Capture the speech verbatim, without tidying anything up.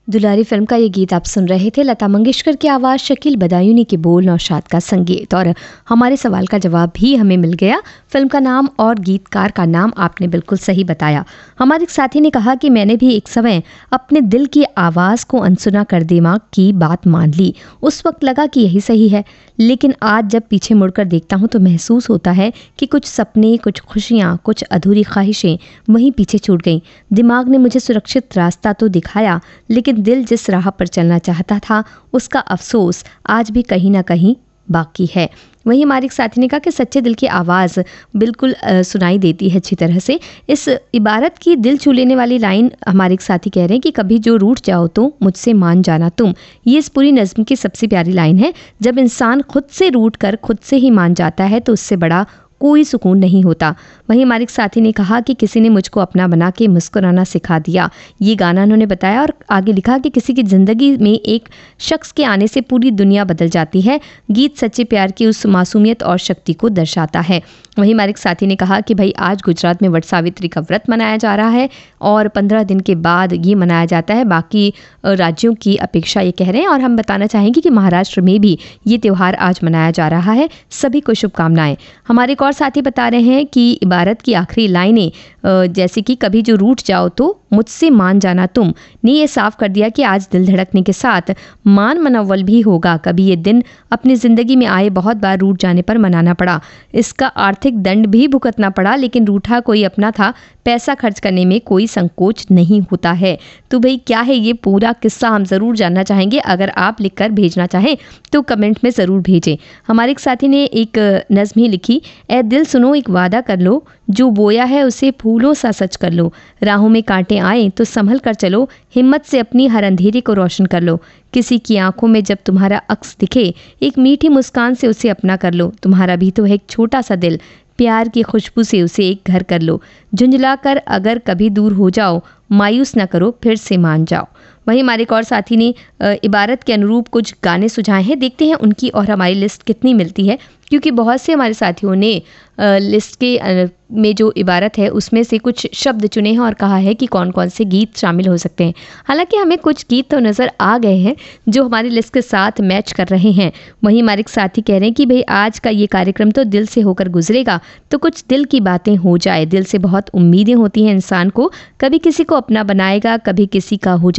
दुलारी film का ये गीत आप सुन रहे थे। लता मंगेशकर की आवाज़, शकील बदायूनी के बोल, नौशाद का संगीत। और हमारे सवाल का जवाब भी हमें मिल गया। फिल्म का नाम और गीतकार का नाम आपने बिल्कुल सही बताया। हमारे एक साथी ने कहा कि मैंने भी एक समय अपने दिल की आवाज़ को अनसुना कर दिमाग की बात मान ली। उस वक्त लगा कि यही सही है, लेकिन आज जब पीछे मुड़कर देखता हूँ तो महसूस होता है कि कुछ सपने, कुछ खुशियाँ, कुछ अधूरी ख्वाहिशें वहीं पीछे छूट गईं। दिमाग ने मुझे सुरक्षित रास्ता तो दिखाया, लेकिन दिल जिस राह पर चलना चाहता था उसका अफसोस आज भी कहीं ना कहीं बाकी है। वहीं हमारे एक साथी ने कहा कि सच्चे दिल की आवाज़ बिल्कुल आ, सुनाई देती है अच्छी तरह से। इस इबारत की दिल छू लेने वाली लाइन हमारे एक साथी कह रहे हैं कि कभी जो रूठ जाओ तो मुझसे मान जाना तुम, ये इस पूरी नज़्म की सबसे प्यारी लाइन है। जब इंसान खुद से रूठ कर खुद से ही मान जाता है तो उससे बड़ा कोई सुकून नहीं होता। वहीं हमारे एक साथी ने कहा कि किसी ने मुझको अपना बना के मुस्कुराना सिखा दिया, ये गाना उन्होंने बताया। और आगे लिखा कि किसी की ज़िंदगी में एक शख्स के आने से पूरी दुनिया बदल जाती है। गीत सच्चे प्यार की उस मासूमियत और शक्ति को दर्शाता है। वहीं हमारे एक साथी ने कहा कि भाई आज गुजरात में वट सावित्री का व्रत मनाया जा रहा है और पंद्रह दिन के बाद ये मनाया जाता है। बाकी राज्यों की अपेक्षा ये कह रहे हैं। और हम बताना चाहेंगे कि महाराष्ट्र में भी ये त्यौहार आज मनाया जा रहा है। सभी को शुभकामनाएं। हमारे एक और साथी बता रहे हैं कि इबारत की आखिरी लाइनें जैसे कि कभी जो रूठ जाओ तो मुझसे मान जाना तुम, ने ये साफ कर दिया कि आज दिल धड़कने के साथ मान मनव्वल भी होगा। कभी ये दिन अपनी ज़िंदगी में आए बहुत बार रूठ जाने पर मनाना पड़ा, इसका आर्थिक दंड भी भुगतना पड़ा, लेकिन रूठा कोई अपना था, पैसा खर्च करने में कोई संकोच नहीं होता है। तो भाई क्या है ये पूरा किस्सा, हम ज़रूर जानना चाहेंगे। अगर आप लिखकर भेजना चाहें तो कमेंट में ज़रूर भेजें। हमारे एक साथी ने एक नज़्म ही लिखी, ए दिल सुनो एक वादा कर लो, जो बोया है उसे फूलों सा सच कर लो, राहों में कांटे आए तो संभल कर चलो, हिम्मत से अपनी हर अंधेरे को रोशन कर लो, किसी की आंखों में जब तुम्हारा अक्स दिखे एक मीठी मुस्कान से उसे अपना कर लो, तुम्हारा भी तो है एक छोटा सा दिल, प्यार की खुशबू से उसे एक घर कर लो, झुंझला कर अगर कभी दूर हो जाओ, मायूस ना करो फिर से मान जाओ। वहीं हमारे एक और साथी ने इबारत के अनुरूप कुछ गाने सुझाए हैं। देखते हैं उनकी और हमारी लिस्ट कितनी मिलती है, क्योंकि बहुत से हमारे साथियों ने लिस्ट के में जो इबारत है उसमें से कुछ शब्द चुने हैं और कहा है कि कौन कौन से गीत शामिल हो सकते हैं। हालांकि हमें कुछ गीत तो नज़र आ गए हैं जो हमारी लिस्ट के साथ मैच कर रहे हैं। वहीं हमारे एक साथी कह रहे हैं कि भाई आज का ये कार्यक्रम तो दिल से होकर गुजरेगा, तो कुछ दिल की बातें हो जाए। दिल से बहुत उम्मीदें होती हैं इंसान को, कभी किसी को अपना बनाएगा, कभी किसी का हो जाए